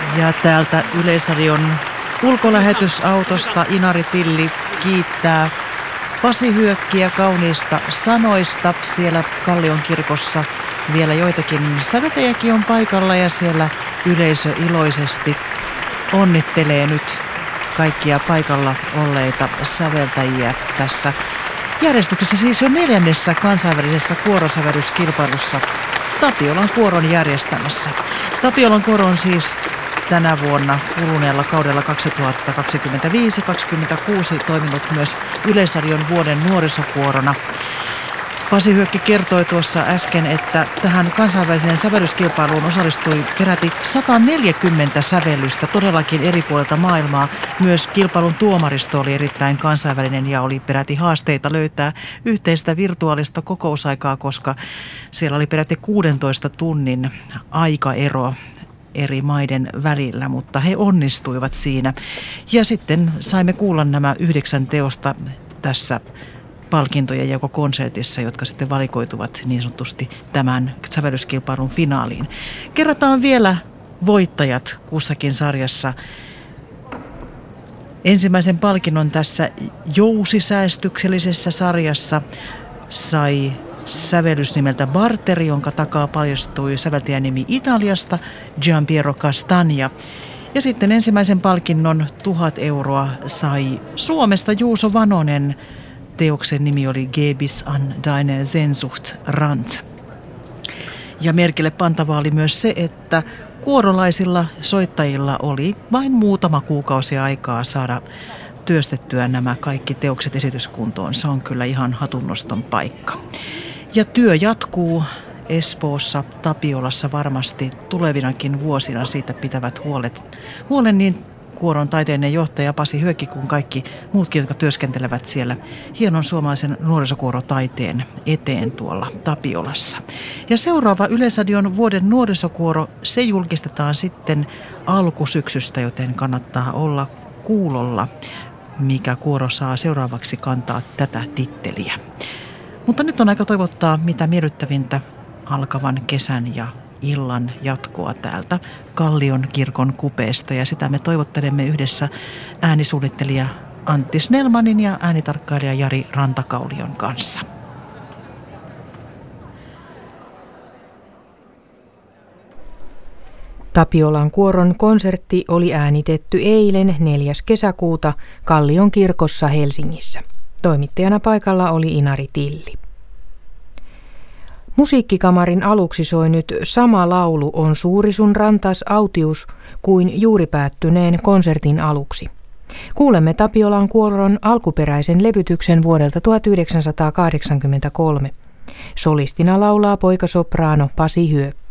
Ja täältä Yleisradion ulkolähetysautosta Inari Tilli kiittää Pasi Hyökkiä kauniista sanoista siellä Kallion kirkossa. Vielä joitakin säveltäjiäkin on paikalla ja siellä yleisö iloisesti onnittelee nyt kaikkia paikalla olleita säveltäjiä tässä järjestyksessä. Siis jo 4. kansainvälisessä kuorosävellyskilpailussa Tapiolan kuoron järjestämässä. Tapiolan kuoro on siis tänä vuonna kuluneella kaudella 2025-2026 toiminut myös Yleisradion vuoden nuorisokuorona. Pasi Hyökki kertoi tuossa äsken, että tähän kansainväliseen sävellyskilpailuun osallistui peräti 140 sävellystä todellakin eri puolilta maailmaa. Myös kilpailun tuomaristo oli erittäin kansainvälinen ja oli peräti haasteita löytää yhteistä virtuaalista kokousaikaa, koska siellä oli peräti 16 tunnin aikaero eri maiden välillä, mutta he onnistuivat siinä. Ja sitten saimme kuulla nämä 9 teosta tässä palkintojen jakokonsertissa, jotka sitten valikoituvat niin sanotusti tämän sävellyskilpailun finaaliin. Kerrataan vielä voittajat kussakin sarjassa. Ensimmäisen palkinnon tässä jousisäästyksellisessä sarjassa sai sävellys nimeltä Barteri, jonka takaa paljastui säveltäjän nimi Italiasta, Giampiero Castagna. Ja sitten ensimmäisen palkinnon 1000 euroa sai Suomesta Juuso Vanonen. Teoksen nimi oli Gebis an deine Sehnsucht Rand. Ja merkille pantavaa oli myös se, että kuorolaisilla soittajilla oli vain muutama kuukausi aikaa saada työstettyä nämä kaikki teokset esityskuntoon. Se on kyllä ihan hatunnoston paikka. Ja työ jatkuu Espoossa, Tapiolassa varmasti tulevinakin vuosina. Siitä pitävät huolen niin kuoron taiteellinen johtaja Pasi Hyökki kuin kaikki muutkin, jotka työskentelevät siellä hienon suomalaisen nuorisokuorotaiteen eteen tuolla Tapiolassa. Ja seuraava Yleisradion vuoden nuorisokuoro, se julkistetaan sitten alkusyksystä, joten kannattaa olla kuulolla, mikä kuoro saa seuraavaksi kantaa tätä titteliä. Mutta nyt on aika toivottaa mitä miellyttävintä alkavan kesän ja illan jatkoa täältä Kallion kirkon kupeesta, ja sitä me toivottelemme yhdessä äänisuunnittelija Antti Snellmanin ja äänitarkkailija Jari Rantakaulion kanssa. Tapiolan kuoron konsertti oli äänitetty eilen 4. kesäkuuta Kallion kirkossa Helsingissä. Toimittajana paikalla oli Inari Tilli. Musiikkikamarin aluksi soi nyt Sama laulu on suuri sun rantas autius kuin juuri päättyneen konsertin aluksi. Kuulemme Tapiolan kuoron alkuperäisen levytyksen vuodelta 1983. Solistina laulaa poikasopraano Pasi Hyökki.